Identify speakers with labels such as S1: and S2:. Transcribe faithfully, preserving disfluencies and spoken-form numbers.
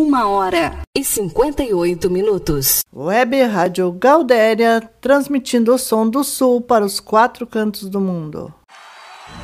S1: Uma hora e cinquenta e oito minutos.
S2: Web Rádio Gaudéria, transmitindo o som do Sul para os quatro cantos do mundo.